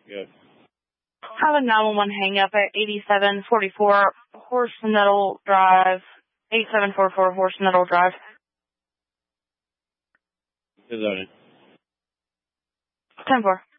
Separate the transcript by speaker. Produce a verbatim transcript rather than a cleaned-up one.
Speaker 1: Yes.
Speaker 2: Have a nine one one hang up at eighty-seven forty-four Horse Nettle Drive. eighty-seven forty-four Horse Nettle Drive.
Speaker 1: Good on it.
Speaker 2: ten four.